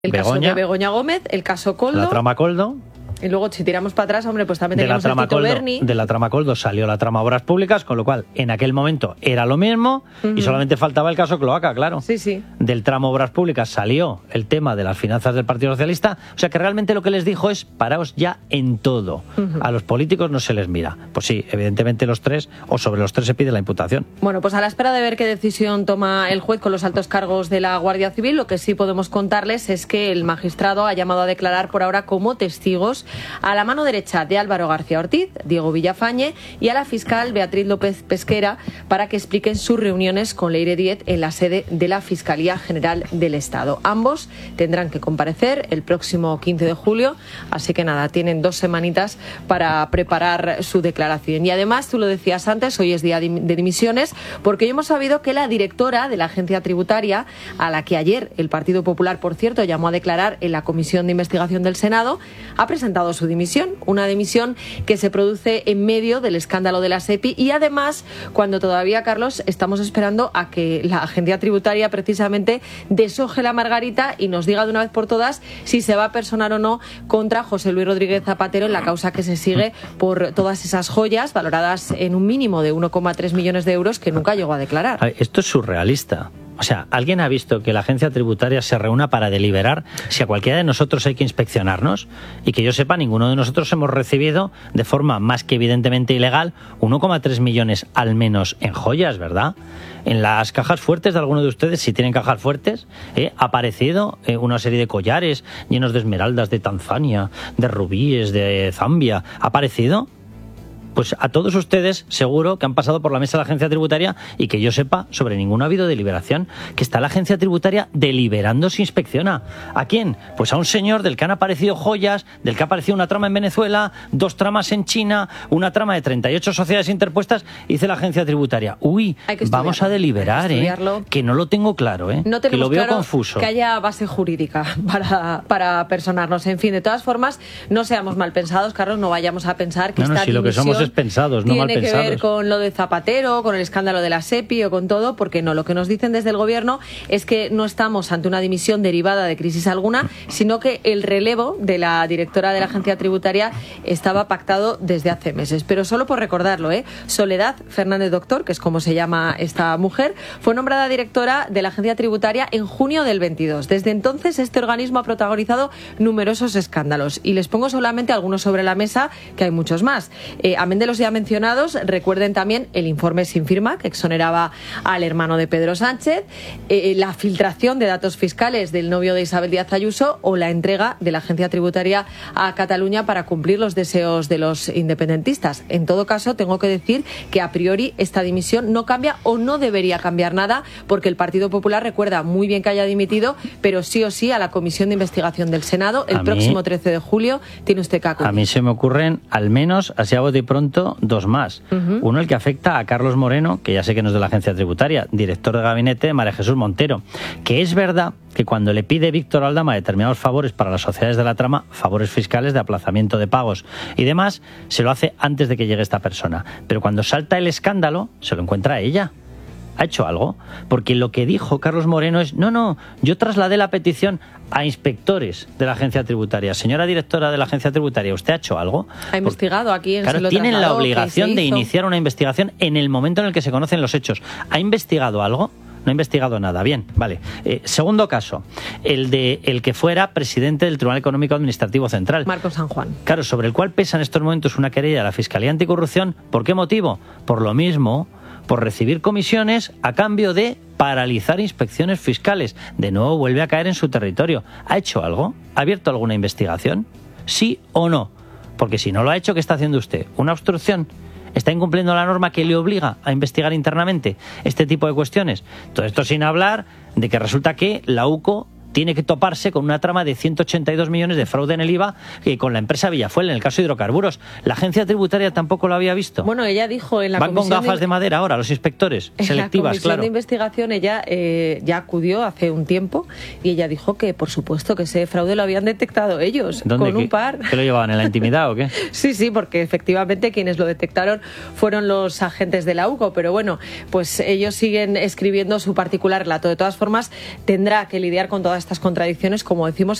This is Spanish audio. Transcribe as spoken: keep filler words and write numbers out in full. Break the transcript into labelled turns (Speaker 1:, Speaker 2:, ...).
Speaker 1: El
Speaker 2: Begoña,
Speaker 1: caso de Begoña Gómez, el caso Koldo.
Speaker 2: La trama Koldo.
Speaker 1: Y luego, si tiramos para atrás, hombre, pues también teníamos el Tito Berni.
Speaker 2: De la trama Koldo salió la trama Obras Públicas, con lo cual, en aquel momento era lo mismo, uh-huh. y solamente faltaba el caso Cloaca, claro.
Speaker 1: Sí, sí.
Speaker 2: Del tramo Obras Públicas salió el tema de las finanzas del Partido Socialista. O sea que realmente lo que les dijo es, paraos ya en todo. Uh-huh. A los políticos no se les mira. Pues sí, evidentemente los tres, o sobre los tres se pide la imputación.
Speaker 1: Bueno, pues a la espera de ver qué decisión toma el juez con los altos cargos de la Guardia Civil, lo que sí podemos contarles es que el magistrado ha llamado a declarar por ahora como testigos a la mano derecha de Álvaro García Ortiz, Diego Villafañe, y a la fiscal Beatriz López Pesquera para que expliquen sus reuniones con Leire Díez en la sede de la Fiscalía General del Estado. Ambos tendrán que comparecer el próximo quince de julio, así que nada, tienen dos semanitas para preparar su declaración. Y además, tú lo decías antes, hoy es día de dimisiones, porque hoy hemos sabido que la directora de la Agencia Tributaria, a la que ayer el Partido Popular, por cierto, llamó a declarar en la Comisión de Investigación del Senado, ha presentado su dimisión. Una dimisión que se produce en medio del escándalo de la SEPI y además cuando todavía, Carlos, estamos esperando a que la Agencia Tributaria precisamente deshoje la margarita y nos diga de una vez por todas si se va a personar o no contra José Luis Rodríguez Zapatero en la causa que se sigue por todas esas joyas valoradas en un mínimo de uno coma tres millones de euros que nunca llegó a declarar.
Speaker 2: Esto es surrealista. O sea, ¿alguien ha visto que la agencia tributaria se reúna para deliberar si a cualquiera de nosotros hay que inspeccionarnos? Y que yo sepa, ninguno de nosotros hemos recibido de forma más que evidentemente ilegal uno coma tres millones al menos en joyas, ¿verdad? En las cajas fuertes de alguno de ustedes, si tienen cajas fuertes, ¿eh? ha aparecido eh, una serie de collares llenos de esmeraldas de Tanzania, de rubíes de Zambia. ¿Ha aparecido? Pues a todos ustedes seguro que han pasado por la mesa de la agencia tributaria y que yo sepa, sobre ninguno ha habido deliberación, que está la agencia tributaria deliberando si inspecciona. ¿A quién? Pues a un señor del que han aparecido joyas, del que ha aparecido una trama en Venezuela, dos tramas en China, una trama de treinta y ocho sociedades interpuestas, y dice la agencia tributaria, uy, vamos a deliberar, que ¿eh? Que no lo tengo claro, ¿eh?
Speaker 1: No
Speaker 2: que lo veo
Speaker 1: claro
Speaker 2: confuso.
Speaker 1: Que haya base jurídica para, para personarnos. En fin, de todas formas, no seamos mal pensados, Carlos, no vayamos a pensar que
Speaker 2: no, no,
Speaker 1: esta
Speaker 2: si lo que somos es pensados, no mal pensados.
Speaker 1: Tiene que ver con lo de Zapatero, con el escándalo de la SEPI o con todo, porque no, lo que nos dicen desde el gobierno es que no estamos ante una dimisión derivada de crisis alguna, sino que el relevo de la directora de la agencia tributaria estaba pactado desde hace meses. Pero solo por recordarlo, ¿eh? Soledad Fernández Doctor, que es como se llama esta mujer, fue nombrada directora de la agencia tributaria en junio del veintidós. Desde entonces, este organismo ha protagonizado numerosos escándalos y les pongo solamente algunos sobre la mesa, que hay muchos más. Eh, Amén de los ya mencionados, recuerden también el informe sin firma que exoneraba al hermano de Pedro Sánchez, eh, la filtración de datos fiscales del novio de Isabel Díaz Ayuso o la entrega de la agencia tributaria a Cataluña para cumplir los deseos de los independentistas. En todo caso, tengo que decir que a priori esta dimisión no cambia o no debería cambiar nada, porque el Partido Popular recuerda muy bien que haya dimitido, pero sí o sí a la Comisión de Investigación del Senado el a próximo mí, trece de julio tiene usted que acudir.
Speaker 2: A mí se me ocurren al menos, así a bote y pronto, dos más. Uh-huh. Uno, el que afecta a Carlos Moreno, que ya sé que no es de la agencia tributaria, director de gabinete de María Jesús Montero, que es verdad que cuando le pide Víctor Aldama determinados favores para las sociedades de la trama, favores fiscales de aplazamiento de pagos y demás, se lo hace antes de que llegue esta persona. Pero cuando salta el escándalo, se lo encuentra a ella. ¿Ha hecho algo? Porque lo que dijo Carlos Moreno es, no, no, yo trasladé la petición a inspectores de la agencia tributaria. Señora directora de la agencia tributaria, ¿usted ha hecho algo?
Speaker 1: Ha investigado aquí en
Speaker 2: Claro,
Speaker 1: se lo
Speaker 2: tienen la obligación de
Speaker 1: hizo.
Speaker 2: iniciar una investigación en el momento en el que se conocen los hechos. ¿Ha investigado algo? No ha investigado nada. Bien, vale. Eh, segundo caso, el de el que fuera presidente del Tribunal Económico Administrativo Central.
Speaker 1: Marcos San Juan.
Speaker 2: Claro, sobre el cual pesa en estos momentos una querella de la Fiscalía Anticorrupción. ¿Por qué motivo? Por lo mismo, por recibir comisiones a cambio de paralizar inspecciones fiscales. De nuevo vuelve a caer en su territorio. ¿Ha hecho algo? ¿Ha abierto alguna investigación? ¿Sí o no? Porque si no lo ha hecho, ¿qué está haciendo usted? ¿Una obstrucción? ¿Está incumpliendo la norma que le obliga a investigar internamente este tipo de cuestiones? Todo esto sin hablar de que resulta que la U C O tiene que toparse con una trama de ciento ochenta y dos millones de fraude en el I V A que con la empresa Villafuel en el caso de hidrocarburos. La agencia tributaria tampoco lo había visto.
Speaker 1: Bueno, ella dijo en la
Speaker 2: Van
Speaker 1: comisión
Speaker 2: con gafas de, de madera ahora los inspectores,
Speaker 1: en
Speaker 2: selectivas,
Speaker 1: la comisión
Speaker 2: claro.
Speaker 1: de investigación ella eh, ya acudió hace un tiempo y ella dijo que por supuesto que ese fraude lo habían detectado ellos
Speaker 2: ¿Dónde,
Speaker 1: con un
Speaker 2: qué,
Speaker 1: par.
Speaker 2: ¿Que lo llevaban en la intimidad o qué?
Speaker 1: Sí, sí, porque efectivamente quienes lo detectaron fueron los agentes de la U C O, pero bueno, pues ellos siguen escribiendo su particular relato. De todas formas, tendrá que lidiar con todas estas contradicciones, como decimos,